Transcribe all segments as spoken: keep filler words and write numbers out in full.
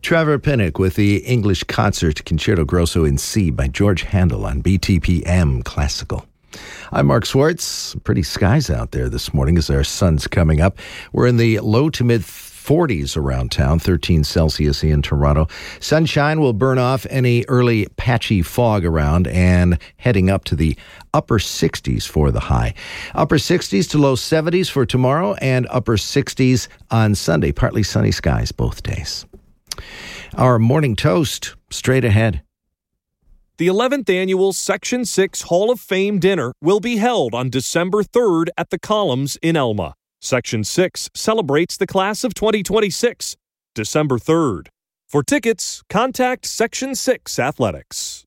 Trevor Pinnock with the English Concert Concerto Grosso in C by George Handel on B T P M Classical. I'm Mark Swartz. Pretty skies out there this morning as our sun's coming up. We're in the low to mid forties around town, thirteen Celsius in Toronto. Sunshine will burn off any early patchy fog around and heading up to the upper sixties for the high. Upper sixties to low seventies for tomorrow and upper sixties on Sunday. Partly sunny skies both days. Our morning toast straight ahead. The eleventh Annual Section six Hall of Fame Dinner will be held on December third at the Columns in Elma. Section six celebrates the class of twenty twenty-six, December third. For tickets, contact Section six Athletics.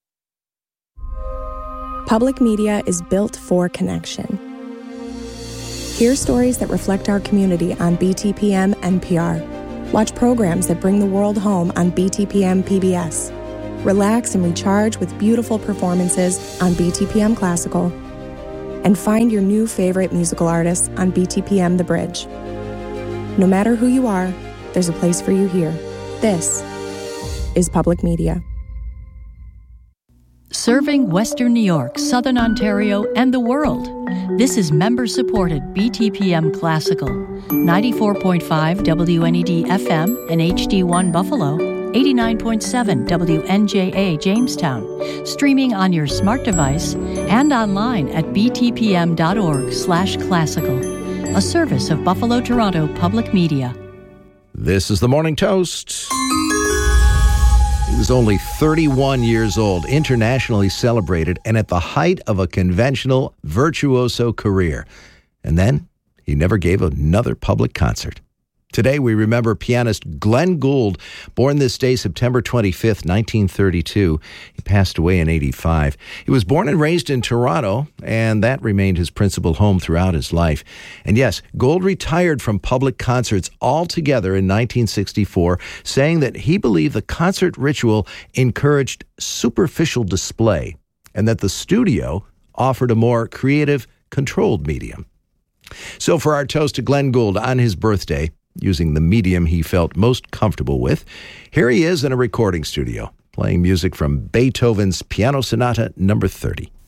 Public media is built for connection. Hear stories that reflect our community on B T P M N P R. Watch programs that bring the world home on B T P M P B S. Relax and recharge with beautiful performances on B T P M Classical. And find your new favorite musical artists on B T P M The Bridge. No matter who you are, there's a place for you here. This is public media. Serving Western New York, Southern Ontario, and the world. This is member-supported B T P M Classical. ninety-four point five W N E D F M and H D one Buffalo. eighty-nine point seven W N J A Jamestown, streaming on your smart device and online at btpm.org slash classical, a service of Buffalo Toronto Public Media. This is the Morning Toast. He was only thirty-one years old, internationally celebrated, and at the height of a conventional virtuoso career. And then he never gave another public concert. Today, we remember pianist Glenn Gould, born this day, September twenty-fifth, nineteen thirty-two. He passed away in eighty-five. He was born and raised in Toronto, and that remained his principal home throughout his life. And yes, Gould retired from public concerts altogether in nineteen sixty-four, saying that he believed the concert ritual encouraged superficial display and that the studio offered a more creative, controlled medium. So for our toast to Glenn Gould on his birthday, using the medium he felt most comfortable with, here he is in a recording studio, playing music from Beethoven's Piano Sonata number thirty.